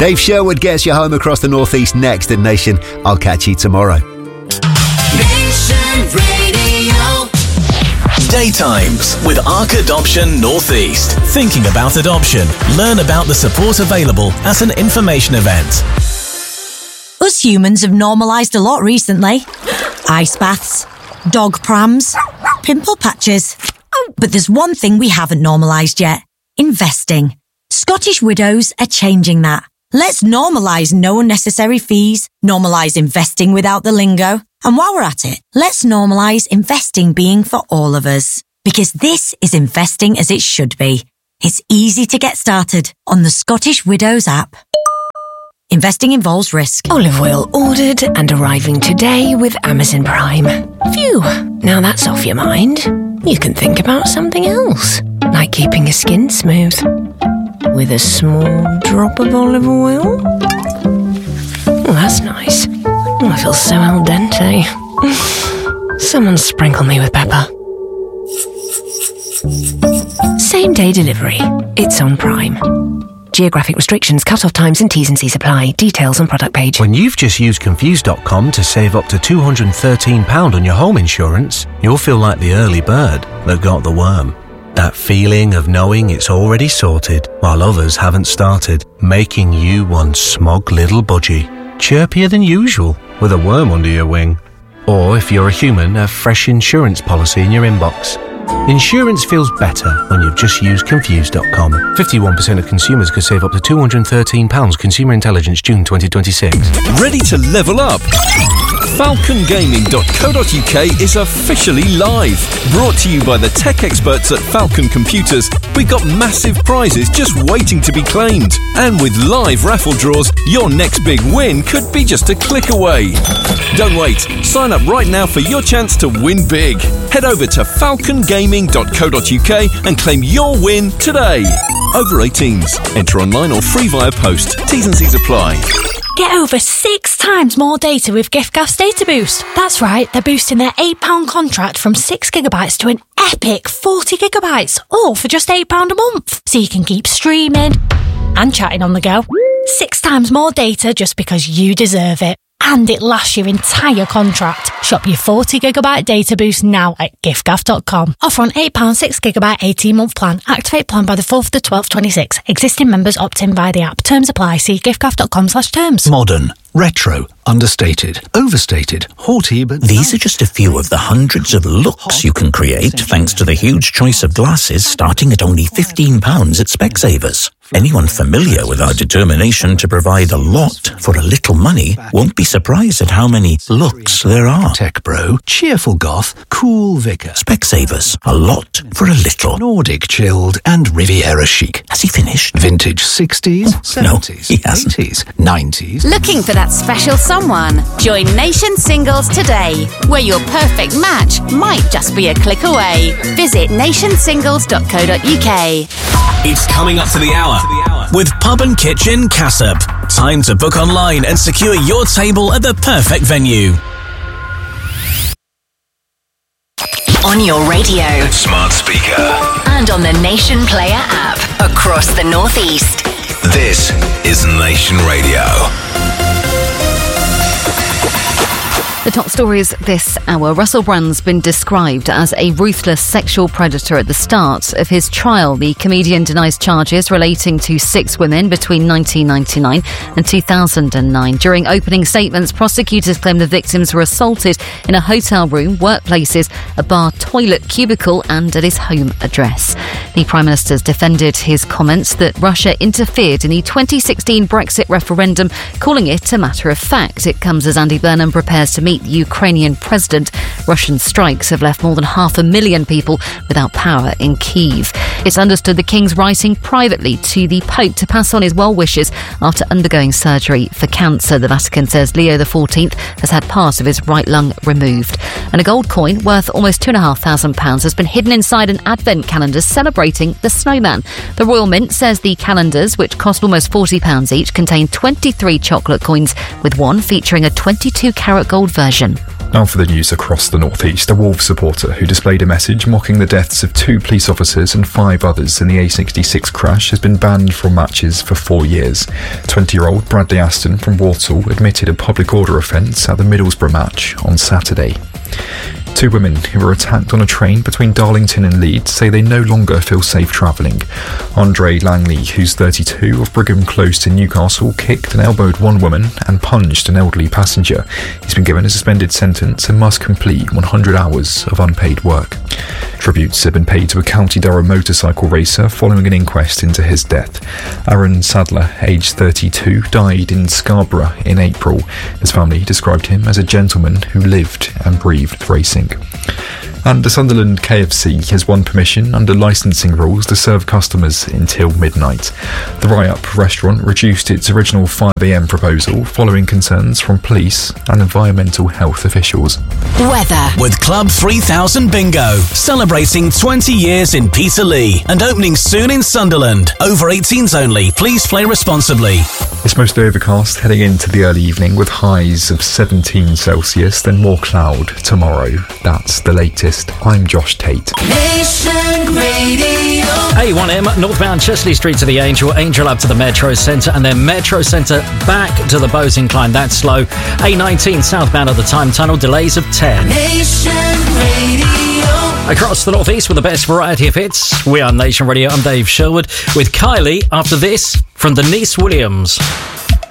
Dave Sherwood gets you home across the northeast next at Nation. I'll catch you tomorrow. Nation Radio. Daytimes with ARC Adoption Northeast. Thinking about adoption? Learn about the support available at an information event. Us humans have normalised a lot recently. Ice baths, dog prams, pimple patches. But there's one thing we haven't normalised yet. Investing. Scottish Widows are changing that. Let's normalise no unnecessary fees, normalise investing without the lingo. And while we're at it, let's normalise investing being for all of us. Because this is investing as it should be. It's easy to get started on the Scottish Widows app. Investing involves risk. Olive oil ordered and arriving today with Amazon Prime. Phew, now that's off your mind. You can think about something else, like keeping your skin smooth. With a small drop of olive oil. Oh, that's nice. Oh, I feel so al dente. Someone sprinkle me with pepper. Same day delivery. It's on Prime. Geographic restrictions, cut-off times and T's and C's apply. Details on product page. When you've just used Confused.com to save up to £213 on your home insurance, you'll feel like the early bird that got the worm. That feeling of knowing it's already sorted while others haven't started, making you one smug little budgie, chirpier than usual with a worm under your wing. Or if you're a human, a fresh insurance policy in your inbox. Insurance feels better when you've just used Confused.com. 51% of consumers could save up to £213. Consumer Intelligence, June 2026. Ready to level up? FalconGaming.co.uk is officially live. Brought to you by the tech experts at Falcon Computers, we've got massive prizes just waiting to be claimed. And with live raffle draws, your next big win could be just a click away. Don't wait. Sign up right now for your chance to win big. Head over to FalconGaming.co.uk and claim your win today. Over 18s. Enter online or free via post. T's and C's apply. Get over 6 times more data with giffgaff's Data Boost. That's right, they're boosting their £8 contract from 6 gigabytes to an epic 40 gigabytes, all for just £8 a month. So you can keep streaming and chatting on the go. 6 times more data just because you deserve it. And it lasts your entire contract. Shop your 40 gigabyte data boost now at giffgaff.com. Offer on £8 6 gigabyte 18-month plan. Activate plan by the 4th of the 12th 26. Existing members opt in via the app. Terms apply. See giffgaff.com/terms. Modern, retro, understated, overstated, haughty, but... These are just a few of the hundreds of looks you can create thanks to the huge choice of glasses starting at only £15 at Specsavers. Anyone familiar with our determination to provide a lot for a little money won't be surprised at how many looks there are. Tech bro, cheerful goth, cool vicar. Specsavers, a lot for a little. Nordic chilled and Riviera chic. Has he finished? Vintage 60s, 70s, no, he hasn't. 80s, 90s. Looking for that special someone? Join Nation Singles today, where your perfect match might just be a click away. Visit nationsingles.co.uk. It's coming up to the hour with Pub and Kitchen Cassop. Time to book online and secure your table at the perfect venue. On your radio, Smart speaker, and on the Nation Player app across the Northeast. this is Nation Radio. The top stories this hour. Russell Brand's been described as a ruthless sexual predator at the start of his trial. The comedian denies charges relating to 6 women between 1999 and 2009. During opening statements, prosecutors claim the victims were assaulted in a hotel room, workplaces, a bar, toilet, cubicle and at his home address. The Prime Minister's defended his comments that Russia interfered in the 2016 Brexit referendum, calling it a matter of fact. It comes as Andy Burnham prepares to meet the Ukrainian president. Russian strikes have left more than 500,000 people without power in Kyiv. It's understood the King's writing privately to the Pope to pass on his well wishes after undergoing surgery for cancer. The Vatican says Leo XIV has had part of his right lung removed. And a gold coin worth almost £2,500 has been hidden inside an advent calendar celebrating the snowman. The Royal Mint says the calendars, which cost almost £40 each, contain 23 chocolate coins, with one featuring a 22-carat gold version version. Now for the news across the northeast. A Wolves supporter who displayed a message mocking the deaths of 2 police officers and 5 others in the A66 crash has been banned from matches for 4 years. 20-year-old Bradley Aston from Walsall admitted a public order offence at the Middlesbrough match on Saturday. 2 women who were attacked on a train between Darlington and Leeds say they no longer feel safe travelling. Andre Langley, who's 32, of Brigham Close to Newcastle, kicked and elbowed one woman and punched an elderly passenger. He's been given a suspended sentence and must complete 100 hours of unpaid work. Tributes have been paid to a County Durham motorcycle racer following an inquest into his death. Aaron Sadler, aged 32, died in Scarborough in April. His family described him as a gentleman who lived and breathed racing. And the Sunderland KFC has won permission under licensing rules to serve customers until midnight. The Rye-Up restaurant reduced its original 5 a.m. proposal following concerns from police and environmental health officials. Weather with Club 3000 Bingo, celebrating 20 years in Peterlee and opening soon in Sunderland. Over 18s only. Please play responsibly. It's mostly overcast heading into the early evening with highs of 17 Celsius, then more cloud tomorrow. That's the latest. I'm Josh Tate. Nation Radio. A1M, northbound Chesley Street to the Angel up to the Metro Centre, and then Metro Centre back to the Bowes Incline. That's slow. A19 southbound at the Time Tunnel, delays of 10. Nation Radio. Across the northeast with the best variety of hits. We are Nation Radio. I'm Dave Sherwood with Kylie after this from Denise Williams.